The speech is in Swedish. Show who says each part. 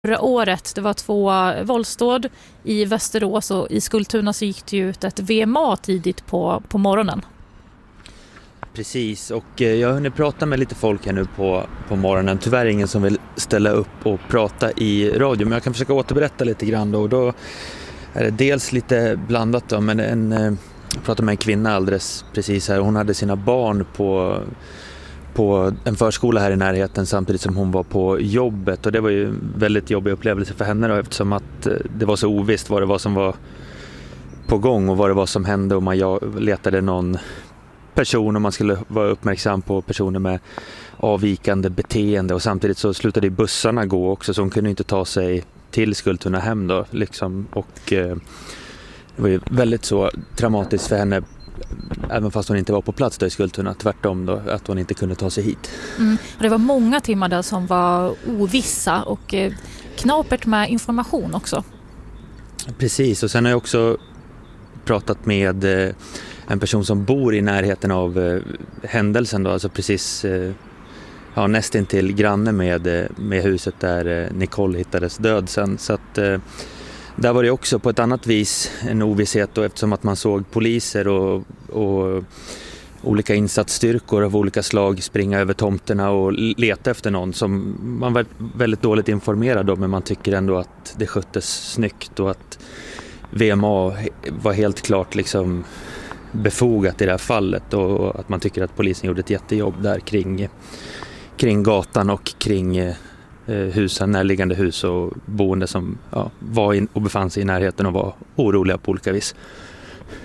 Speaker 1: Förra året, det var 2 våldsdåd i Västerås och i Skultuna så gick det ut ett VMA tidigt på morgonen.
Speaker 2: Precis, och jag har hunnit prata med lite folk här nu på morgonen. Tyvärr ingen som vill ställa upp och prata i radio, men jag kan försöka återberätta lite grann då. Och då är det dels lite blandat då, men jag pratade med en kvinna alldeles precis här. Hon hade sina barn på en förskola här i närheten samtidigt som hon var på jobbet, och det var ju en väldigt jobbig upplevelse för henne då, eftersom att det var så ovisst vad det var som var på gång och vad det var som hände, och man letade någon person och man skulle vara uppmärksam på personer med avvikande beteende, och samtidigt så slutade bussarna gå också, så hon kunde inte ta sig till Skultuna hem då liksom, och det var ju väldigt så traumatiskt för henne, även fast hon inte var på plats där i Skultuna, tvärtom då, att hon inte kunde ta sig hit.
Speaker 1: Och det var många timmar där som var ovissa och knapert med information också.
Speaker 2: Precis, och sen har jag också pratat med en person som bor i närheten av händelsen då, alltså precis nästintill granne med huset där Nicole hittades död sen, så att där var det också på ett annat vis en ovisshet då, eftersom att man såg poliser och olika insatsstyrkor av olika slag springa över tomterna och leta efter någon som man var väldigt dåligt informerad om, men man tycker ändå att det sköttes snyggt och att VMA var helt klart liksom befogat i det här fallet, och att man tycker att polisen gjorde ett jättejobb där kring gatan och kring husen, närliggande hus och boende som var och befann sig i närheten och var oroliga på olika vis.